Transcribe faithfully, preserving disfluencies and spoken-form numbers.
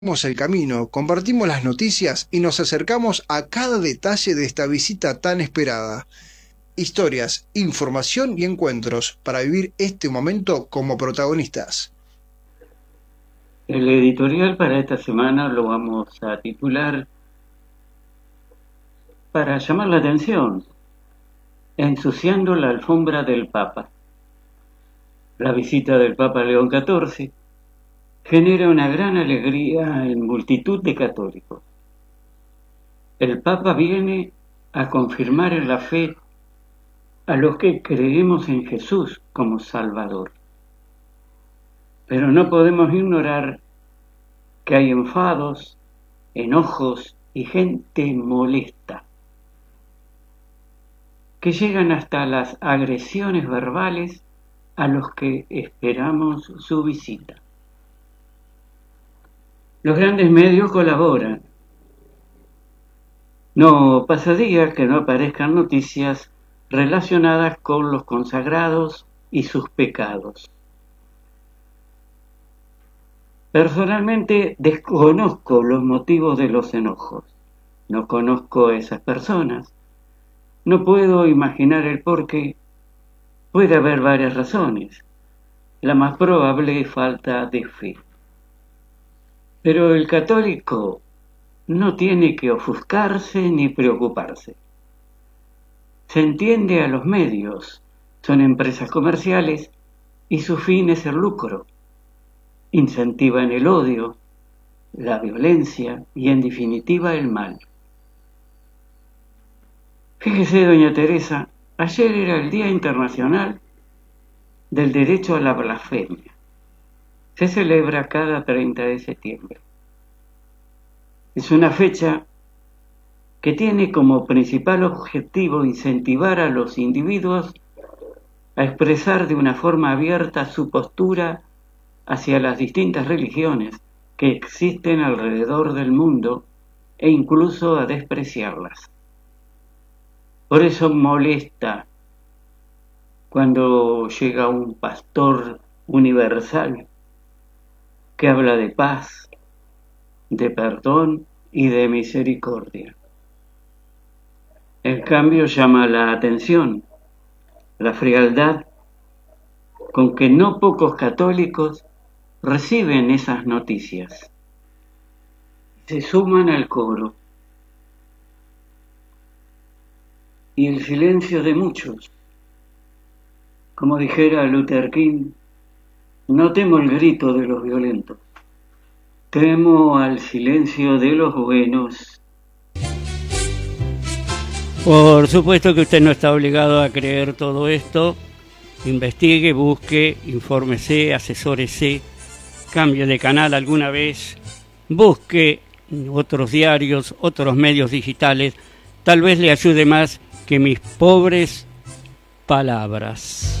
el camino, compartimos las noticias y nos acercamos a cada detalle de esta visita tan esperada. Historias, información y encuentros para vivir este momento como protagonistas. El editorial para esta semana lo vamos a titular para llamar la atención: Ensuciando la alfombra del Papa. La visita del Papa León catorce genera una gran alegría en multitud de católicos. El Papa viene a confirmar en la fe a los que creemos en Jesús como Salvador. Pero no podemos ignorar que hay enfados, enojos y gente molesta, que llegan hasta las agresiones verbales a los que esperamos su visita. Los grandes medios colaboran. No pasa día que no aparezcan noticias relacionadas con los consagrados y sus pecados. Personalmente desconozco los motivos de los enojos. No conozco a esas personas. No puedo imaginar el porqué. Puede haber varias razones. La más probable es falta de fe. Pero el católico no tiene que ofuscarse ni preocuparse. Se entiende a los medios, son empresas comerciales y su fin es el lucro. Incentivan el odio, la violencia y en definitiva el mal. Fíjese, doña Teresa, ayer era el Día Internacional del Derecho a la Blasfemia. Se celebra cada treinta de septiembre. Es una fecha que tiene como principal objetivo incentivar a los individuos a expresar de una forma abierta su postura hacia las distintas religiones que existen alrededor del mundo e incluso a despreciarlas. Por eso molesta cuando llega un pastor universal que habla de paz, de perdón y de misericordia. En cambio, llama la atención la frialdad con que no pocos católicos reciben esas noticias. Se suman al coro. Y el silencio de muchos. Como dijera Luther King, no temo el grito de los violentos, temo al silencio de los buenos. Por supuesto que usted no está obligado a creer todo esto. Investigue, busque, infórmese, asesórese, cambie de canal alguna vez, busque otros diarios, otros medios digitales. Tal vez le ayude más que mis pobres palabras.